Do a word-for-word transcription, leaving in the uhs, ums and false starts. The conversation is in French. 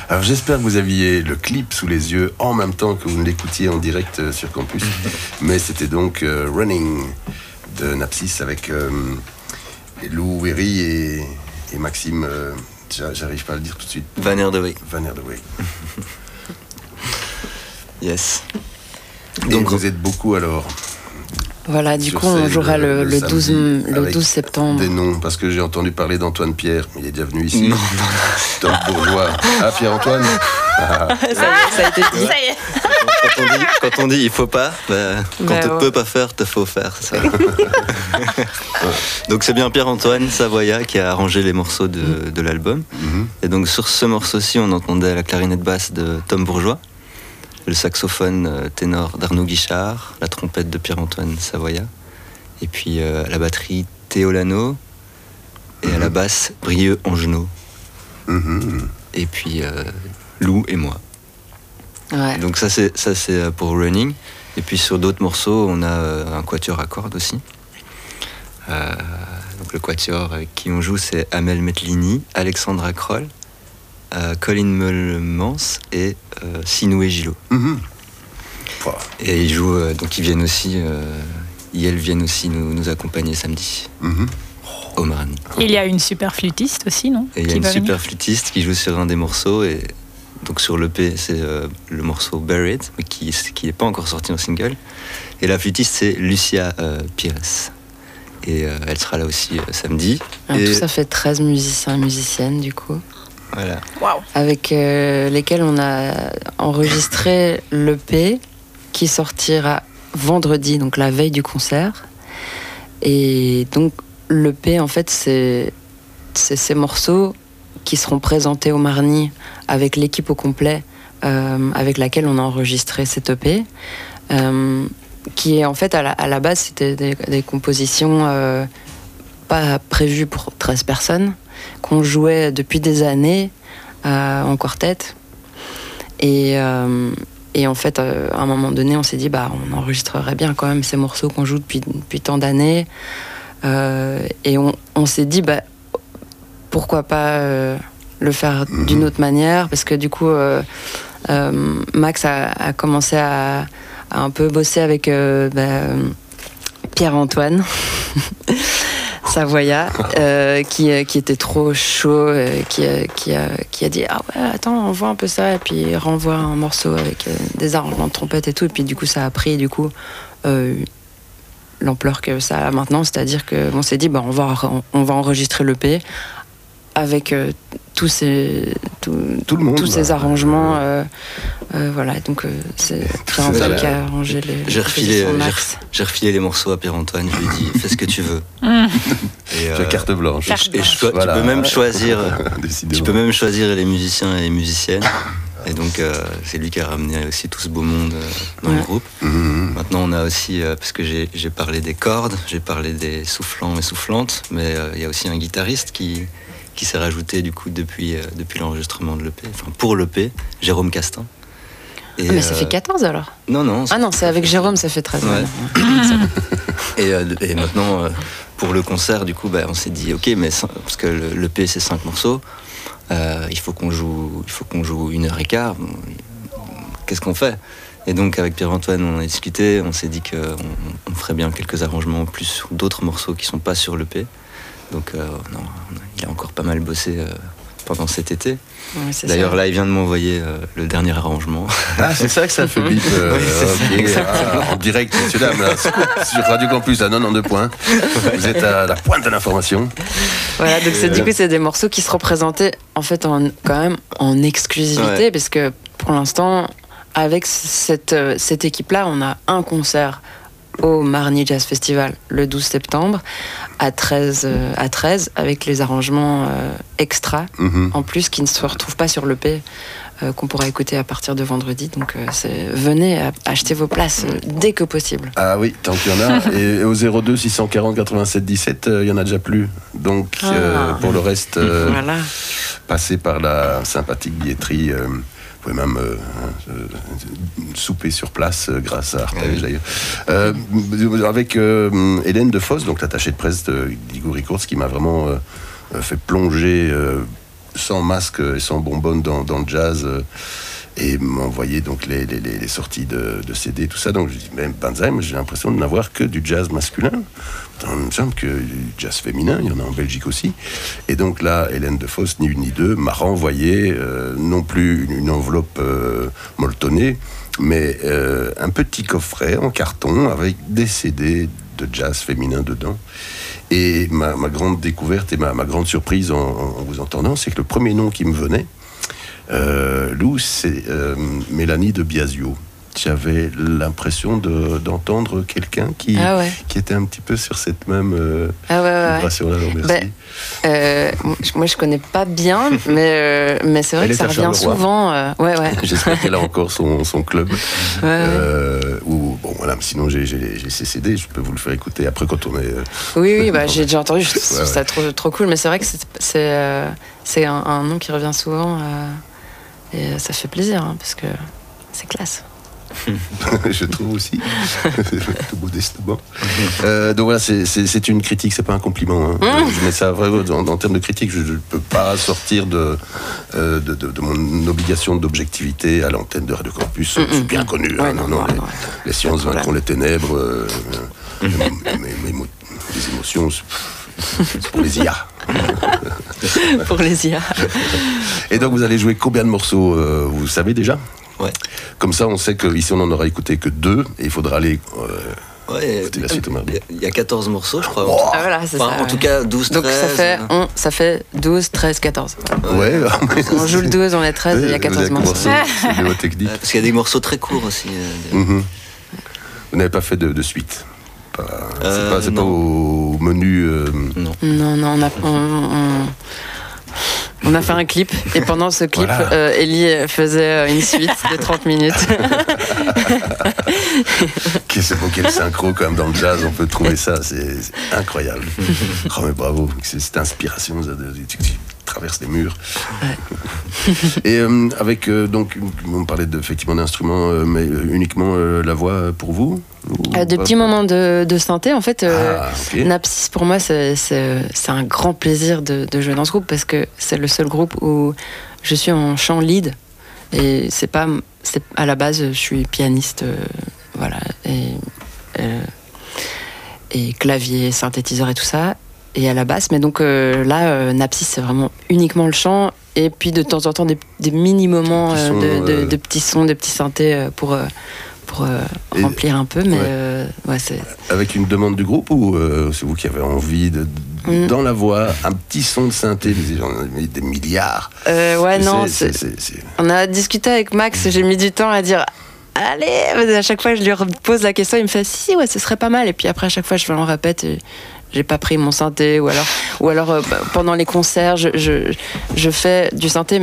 Alors j'espère que vous aviez le clip sous les yeux en même temps que vous l'écoutiez en direct euh, sur Campus. Mais c'était donc euh, Running de Napsis avec euh, Lou Wery et, et Maxime, euh, j'arrive pas à le dire tout de suite. Van der Wey. Van der Wey. Yes. Et Donc vous êtes beaucoup alors. Voilà, du Sur coup, on scène, jouera le, le le, douze, samedi, le avec douze septembre. Des noms, parce que j'ai entendu parler d'Antoine Pierre. Il est déjà venu ici. Non, Tom Bourgeois. Ah, Pierre-Antoine. Ah. ça, y est, ça a été dit. Ça y est. Quand on dit, quand on dit il faut pas, bah, quand Bah, tu ouais. peux pas faire, te faut faire. Ça. Donc c'est bien Pierre-Antoine Savoya qui a arrangé les morceaux de, de l'album. Mhm. Et donc sur ce morceau-ci, on entendait la clarinette basse de Tom Bourgeois, le saxophone euh, ténor d'Arnaud Guichard, la trompette de Pierre-Antoine Savoya, et puis euh, à la batterie Théo Lano, et à la basse Brieux Angenot, Mhm. et puis euh, Lou et moi. Ouais. Donc ça c'est, ça c'est pour Running. Et puis sur d'autres morceaux, on a euh, un quatuor à cordes aussi. Euh, donc le quatuor avec qui on joue, c'est Amel Metlini, Alexandra Kroll, euh, Colin Meulemans et euh, Sinoué Gillot. Mhm. Wow. Et ils jouent, euh, donc ils viennent aussi, euh, ils elles viennent aussi nous, nous accompagner samedi Mhm. au Marny. Il y a une super flûtiste aussi, non? Et il y a Qui une va super venir. flûtiste qui joue sur un des morceaux. Et donc sur l'E P, c'est euh, le morceau Buried, mais qui n'est pas encore sorti en single. Et la flûtiste, c'est Lucia euh, Pires. Et euh, elle sera là aussi euh, samedi. En et tout, ça fait treize musiciens et musiciennes, du coup, voilà. Waouh. avec euh, lesquels on a enregistré l'E P qui sortira vendredi, donc la veille du concert. Et donc, l'E P, en fait, c'est, c'est ces morceaux qui seront présentés au Marny avec l'équipe au complet euh, avec laquelle on a enregistré cette E P. Euh, qui est en fait, à la, à la base, c'était des, des compositions euh, pas prévues pour treize personnes, qu'on jouait depuis des années euh, en quartet. Et, euh, et en fait, euh, à un moment donné, on s'est dit, bah, on enregistrerait bien quand même ces morceaux qu'on joue depuis, depuis tant d'années. Euh, et on, on s'est dit, bah, pourquoi pas euh, le faire Mhm. d'une autre manière, parce que du coup, euh, euh, Max a, a commencé à, à un peu bosser avec euh, bah, Pierre-Antoine Savoya, euh, qui, qui était trop chaud, euh, qui, qui, a, qui a dit ah ouais, attends, on voit un peu ça, et puis il renvoie un morceau avec euh, des arrangements de trompette et tout, et puis du coup ça a pris du coup euh, l'ampleur que ça a maintenant, c'est-à-dire qu'on s'est dit bah, on, va, on va enregistrer l'E P avec euh, tous ces tout, Tout le monde, tous ces bah, arrangements euh, euh, voilà, donc euh, c'est Pierre-Antoine qui a arrangé les J'ai refilé, compositions de j'ai, Max. j'ai refilé les morceaux à Pierre-Antoine. Je lui ai dit fais ce que tu veux. Mmh. Et, euh, J'ai carte blanche. Carte et je- Voilà. tu peux même choisir. Décidément. Tu peux même choisir les musiciens et les musiciennes. Et donc, euh, c'est lui qui a ramené aussi tout ce beau monde euh, dans Ouais. le groupe. Mhm. Maintenant, on a aussi, euh, parce que j'ai, j'ai parlé des cordes, j'ai parlé des soufflants et soufflantes, mais euh, il y a aussi un guitariste qui, qui s'est rajouté du coup depuis, euh, depuis l'enregistrement de l'E P, enfin pour l'E P, Jérôme Castin. Et, Ah, mais ça euh, fait quatorze alors. Non, non. Ah non, c'est avec Jérôme, ça fait treize. Ouais. Ouais. Et, euh, et maintenant, euh, pour le concert, du coup, bah, on s'est dit, ok, mais cin- parce que le- l'E P c'est cinq morceaux, euh, il faut qu'on joue, il faut qu'on joue une heure et quart. Bon, qu'est-ce qu'on fait? Et donc avec Pierre-Antoine, on a discuté, on s'est dit qu'on on ferait bien quelques arrangements en plus sur d'autres morceaux qui sont pas sur l'E P. Donc euh, non, il a encore pas mal bossé euh, pendant cet été. Ouais, c'est D'ailleurs ça. là, il vient de m'envoyer euh, le dernier arrangement. Ah, c'est ça que ça fait bip. euh, Oui, c'est ça, ok. Ah, en direct, messieurs, dames, là, sur Radio Campus à quatre-vingt-douze points. Vous êtes à la pointe de l'information. Voilà, donc c'est, Euh, du coup, c'est des morceaux qui se représentaient en fait en, quand même en exclusivité, Ouais. parce que pour l'instant, avec cette, euh, cette équipe-là, on a un concert au Marny Jazz Festival le douze septembre à treize, euh, à treize avec les arrangements euh, extra Mhm. en plus qui ne se retrouvent pas sur l'E P, euh, qu'on pourra écouter à partir de vendredi. Donc euh, c'est, venez à- acheter vos places euh, dès que possible. Ah oui, tant qu'il y en a. Et au zéro deux six cent quarante quatre-vingt-sept dix-sept, euh, il y en a déjà plus. Donc euh, Ah. pour le reste, euh, Voilà. passez par la sympathique billetterie. euh, vous pouvez même euh, euh, souper sur place euh, grâce à Arpège d'ailleurs. Euh, avec euh, Hélène Defosse, donc l'attachée de presse de d'Igo Records, qui m'a vraiment euh, fait plonger euh, sans masque et sans bonbonne dans, dans le jazz. Euh, et m'envoyer donc les, les, les sorties de, de C D, tout ça. Donc je dis, mais Banzai, j'ai l'impression de n'avoir que du jazz masculin. Il me semble que du jazz féminin, il y en a en Belgique aussi. Et donc là, Hélène Defosse, ni une ni deux, m'a renvoyé euh, non plus une, une enveloppe euh, molletonnée, mais euh, un petit coffret en carton avec des C D de jazz féminin dedans. Et ma, ma grande découverte et ma, ma grande surprise en, en vous entendant, c'est que le premier nom qui me venait, Euh, Lou, c'est euh, Mélanie de Biasio. J'avais l'impression de, d'entendre quelqu'un qui, ah ouais. qui était un petit peu sur cette même euh, ah ouais, ouais, vibration-là. ouais. Merci. Ben, euh, moi, je connais pas bien, mais, euh, mais c'est vrai Elle que ça revient souvent. Euh, ouais, ouais. J'espère qu'elle a encore son, son club. Ouais, euh, ouais. Ou, bon, voilà, sinon, j'ai, j'ai, j'ai ces C D, je peux vous le faire écouter après quand on est. Euh, oui, oui, bah, j'ai déjà entendu, je trouve ouais, ça ouais. trop, trop cool, mais c'est vrai que c'est, c'est, euh, c'est un, un nom qui revient souvent. Euh, Et ça fait plaisir, hein, parce que c'est classe. Je trouve aussi, tout modestement. Euh, donc voilà, c'est, c'est, c'est une critique, c'est pas un compliment. Hein. Mmh. Je mets ça vraiment en, en termes de critique. Je ne peux pas sortir de, euh, de, de, de mon obligation d'objectivité à l'antenne de Radio Campus. Mmh. C'est bien connu. Ouais, hein, non, non, non, les, les sciences vaincront les ténèbres. Euh, mmh. mes, mes, mes, les émotions, c'est pour les I A. Pour les I A. Et donc vous allez jouer combien de morceaux, euh, vous savez déjà? Ouais. Comme ça, on sait qu'ici on en aura écouté que deux, et il faudra aller euh, ouais, écouter la suite au mardi. Il y a quatorze morceaux, je crois. Oh ah, voilà, c'est enfin, ça, en ouais. tout cas, douze, treize. Donc ça fait, on, ça fait douze, treize, quatorze. Ouais, ouais. On joue le douze, on est treize, il y a quatorze morceaux. C'est de votre technique. Ouais, parce qu'il y a des morceaux très courts aussi. Euh, mm-hmm. Vous n'avez pas fait de, de suite? Pas, c'est euh, pas, c'est pas au menu. Euh... Non. Non, non, on a, on, on, on a fait un clip et pendant ce clip, voilà. euh, Ellie faisait une suite de trente minutes. C'est beau, quel synchro quand même dans le jazz, on peut trouver ça, c'est, c'est incroyable. Oh mais bravo, c'est cette inspiration, tu traverses les murs. Ouais. Et euh, avec euh, donc, on parlait de, effectivement d'instruments, euh, mais uniquement euh, la voix pour vous? Euh, de petits moments de, de synthé, en fait, euh, ah, okay. Napsis, pour moi, c'est, c'est, c'est un grand plaisir de, de jouer dans ce groupe parce que c'est le seul groupe où je suis en chant lead et c'est pas, c'est, à la base, je suis pianiste, euh, voilà, et, euh, et clavier, synthétiseur et tout ça, et à la basse, mais donc euh, là, euh, Napsis, c'est vraiment uniquement le chant et puis de temps en temps des, des mini-moments euh, sons, de, de, euh... de petits sons, de petits synthés euh, pour... Euh, pour euh, remplir un peu, mais ouais. Euh, ouais, c'est... Avec une demande du groupe ou euh, c'est vous qui avez envie de, mm. dans la voix, un petit son de synthé, des milliards. Euh, ouais, mais non, c'est, c'est, c'est, c'est, c'est... On a discuté avec Max, j'ai mis du temps à dire allez, à chaque fois je lui pose la question, il me fait si, ouais, ce serait pas mal, et puis après à chaque fois je le répète et j'ai pas pris mon synthé, ou alors, ou alors euh, pendant les concerts je, je, je fais du synthé